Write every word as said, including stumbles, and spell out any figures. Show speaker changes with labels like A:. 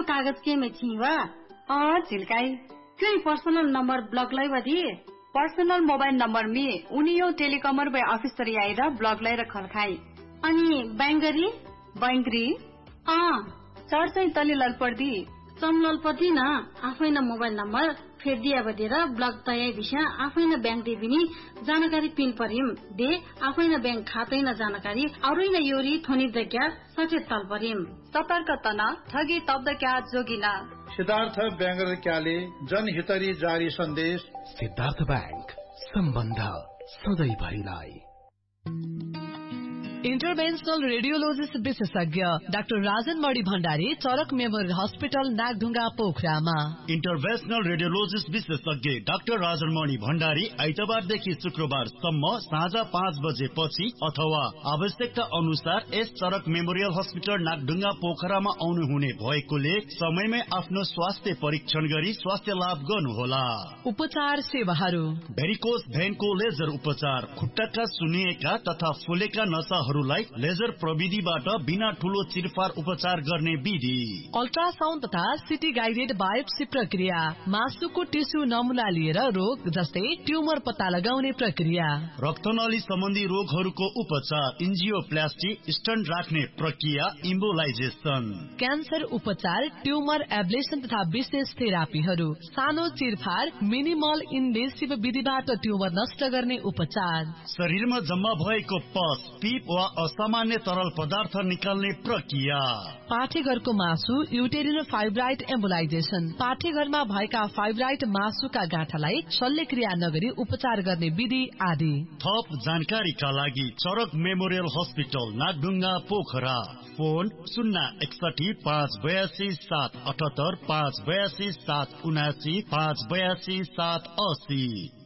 A: कागज के में छीवा
B: अ झिल्काई
A: क्यों पर्सनल नंबर ब्लॉक लाई वदी
B: पर्सनल मोबाइल नंबर में उनियो टेलिकमर बे ऑफिस तरी आएर ब्लॉक लाई रखल खाई
A: अनि बैंगरी
B: बैंगरी
A: अ
B: सर चाहिँ तले ललपर्दी
A: चमलल पर्दी न आफै न मोबाइल नंबर फेर दिया बदेर ब्लॉक तयाई दिशा आफै न बैंक दे बिनी जानकारी पिन परिम दे आफै न बैंक खातै न जानकारी औरै न योरी थोनी जग्या सचेत तल परिम
B: सतर्क तना ठगी तब्द क्या जोगिना
C: सिद्धार्थ बैंगर क्याले जनहितरी जारी सन्देश
D: सिद्धार्थ बैंक सम्बन्ध सधैँ भरिलाई।
E: इन्टरभेन्सनल रेडियोलोजिस्ट विशेषज्ञ डाक्टर राजन मणि भण्डारी चरक मेमोरियल हस्पिटल नागढुङ्गा पोखरामा।
F: इन्टरभेन्सनल रेडियोलोजिस्ट विशेषज्ञ डाक्टर राजन मणि भण्डारी आइतबारदेखि शुक्रबारसम्म साँझ पाँच बजे पछि अथवा आवश्यकता अनुसार यस चरक मेमोरियल हस्पिटल नागढुङ्गा पोखरामा आउनुहुने भएकोले समयमै आफ्नो स्वास्थ्य परीक्षण गरी स्वास्थ्य लाभ गर्नुहोला।
E: उपचार सेवाहरू
F: भेरिकोस भेनको लेजर उपचार, खुट्टाका सुन्निएका तथा फुलेका नसा लाई लेजर प्रविधिबाट बिना ठूलो चिरफार उपचार गर्ने विधि,
E: अल्ट्रासाउन्ड तथा सिटी गाइडेड बायोप्सी प्रक्रिया, मासुको टिस्यु नमुना लिएर रोग जस्तै ट्युमर पत्ता लगाउने प्रक्रिया,
F: रक्तनली सम्बन्धी रोगहरूको उपचार, इन्जियोप्लास्टी, स्टन्ट राख्ने प्रक्रिया, इम्बोलाइजेसन,
E: क्यान्सर उपचार, ट्युमर एब्लेसन तथा विशेष थेरापीहरू, सानो चिरफार मिनिमल इन्भेसिभ विधिबाट ट्युमर नष्ट गर्ने उपचार,
F: शरीरमा जम्मा भएको पस, पीप वा असामान्य तरल पदार्थ निकाल्ने प्रक्रिया,
E: पाठेघरको मासु, युटेरिनल फाइब्राइड एम्बोलाइजेसन, पाठेघरमा भएका फाइब्राइड मासुका गाँठालाई शल्यक्रिया नगरी उपचार गर्ने विधि आदि।
F: थप जानकारीका लागि चरक memorial hospital Nagdhunga Pokhara, phone शून्य एकसठी पाँच बयासी सात अठहत्तर पाँच बयासी सात उनासी पाँच बयासी सात असी।